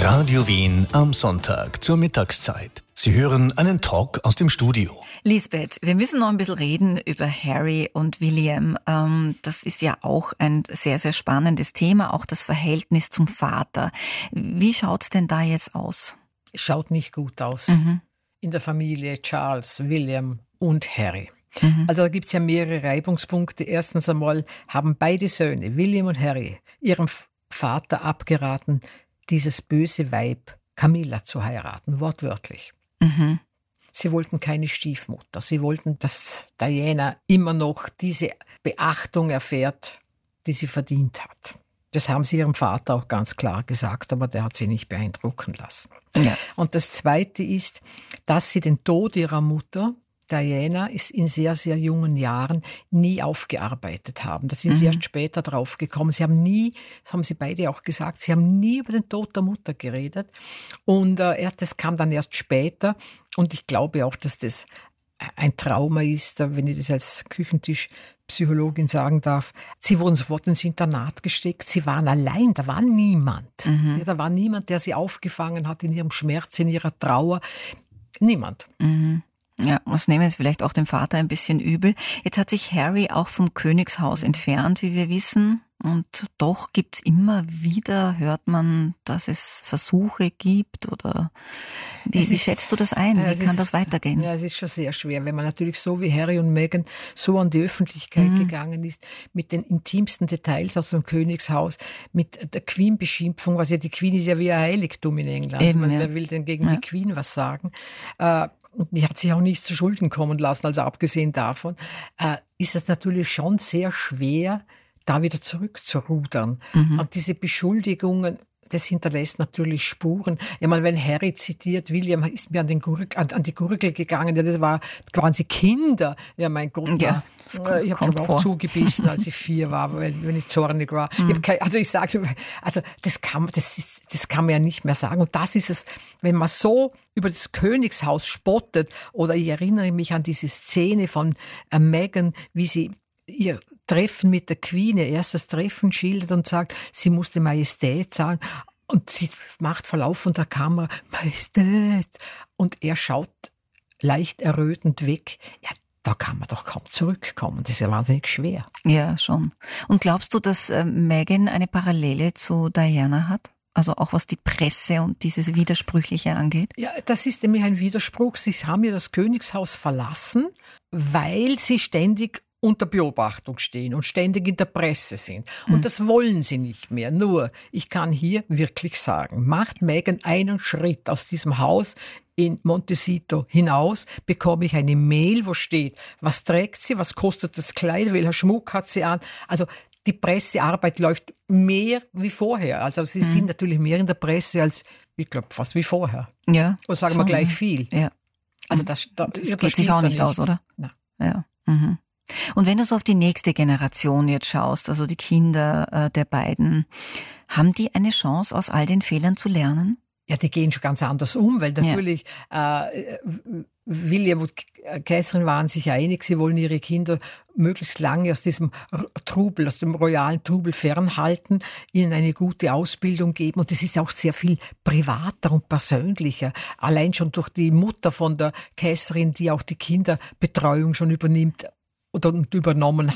Radio Wien am Sonntag zur Mittagszeit. Sie hören einen Talk aus dem Studio. Lisbeth, wir müssen noch ein bisschen reden über Harry und William. Das ist ja auch ein sehr, sehr spannendes Thema, auch das Verhältnis zum Vater. Wie schaut's denn da jetzt aus? Es schaut nicht gut aus. In der Familie Charles, William und Harry. Also da gibt es ja mehrere Reibungspunkte. Erstens einmal haben beide Söhne, William und Harry, ihrem Vater abgeraten, dieses böse Weib Camilla zu heiraten, wortwörtlich. Sie wollten keine Stiefmutter. Sie wollten, dass Diana immer noch diese Beachtung erfährt, die sie verdient hat. Das haben sie ihrem Vater auch ganz klar gesagt, aber der hat sie nicht beeindrucken lassen. Ja. Und das Zweite ist, dass sie den Tod ihrer Mutter, Diana, ist in sehr, sehr jungen Jahren nie aufgearbeitet haben. Da sind sie erst später drauf gekommen. Sie haben nie, das haben sie beide auch gesagt, sie haben nie über den Tod der Mutter geredet. Und das kam dann erst später. Und ich glaube auch, dass das ein Trauma ist, wenn ich das als Küchentischpsychologin sagen darf. Sie wurden sofort ins Internat gesteckt. Sie waren allein, da war niemand. Ja, da war niemand, der sie aufgefangen hat in ihrem Schmerz, in ihrer Trauer. Niemand. Ja, das nehmen wir vielleicht auch dem Vater ein bisschen übel. Jetzt hat sich Harry auch vom Königshaus entfernt, wie wir wissen. Und doch gibt's immer wieder, hört man, dass es Versuche gibt oder wie schätzt du das ein? Wie kann das weitergehen? Ja, es ist schon sehr schwer, wenn man natürlich so wie Harry und Meghan so an die Öffentlichkeit gegangen ist, mit den intimsten Details aus dem Königshaus, mit der Queen-Beschimpfung, was ja die Queen ist ja wie ein Heiligtum in England. Eben, wer will denn gegen die Queen was sagen? Die hat sich auch nicht zu Schulden kommen lassen, also abgesehen davon, ist es natürlich schon sehr schwer, da wieder zurückzurudern. Und diese Beschuldigungen, das hinterlässt natürlich Spuren. Ich meine, wenn Harry zitiert, William ist mir an die Gurgel gegangen, ja, das waren sie Kinder. Ja, mein Gott, ja, ich habe auch zugebissen, als ich 4 war, wenn ich zornig war. Das kann man ja nicht mehr sagen. Und das ist es, wenn man so über das Königshaus spottet, oder ich erinnere mich an diese Szene von Meghan, wie sie ihr Treffen mit der Queen, ihr erstes Treffen schildert und sagt, sie musste Majestät sagen. Und sie macht vor Lauf von der Kamera, Majestät. Und er schaut leicht errötend weg. Ja, da kann man doch kaum zurückkommen. Das ist ja wahnsinnig schwer. Ja, schon. Und glaubst du, dass Meghan eine Parallele zu Diana hat? Also auch was die Presse und dieses Widersprüchliche angeht? Ja, das ist nämlich ein Widerspruch. Sie haben ja das Königshaus verlassen, weil sie ständig unter Beobachtung stehen und ständig in der Presse sind. Und das wollen sie nicht mehr. Nur, ich kann hier wirklich sagen, macht Meghan einen Schritt aus diesem Haus in Montecito hinaus, bekomme ich eine Mail, wo steht, was trägt sie, was kostet das Kleid, welcher Schmuck hat sie an. Also die Pressearbeit läuft mehr wie vorher. Also sie sind natürlich mehr in der Presse als, ich glaube, fast wie vorher. Ja. Oder sagen wir gleich viel. Ja. Also das geht sich auch nicht aus, oder? Nein. Ja. Und wenn du so auf die nächste Generation jetzt schaust, also die Kinder der beiden, haben die eine Chance, aus all den Fehlern zu lernen? Ja, die gehen schon ganz anders um, weil natürlich William und Catherine waren sich einig, sie wollen ihre Kinder möglichst lange aus diesem Trubel, aus dem royalen Trubel fernhalten, ihnen eine gute Ausbildung geben. Und das ist auch sehr viel privater und persönlicher. Allein schon durch die Mutter von der Catherine, die auch die Kinderbetreuung schon übernimmt oder übernommen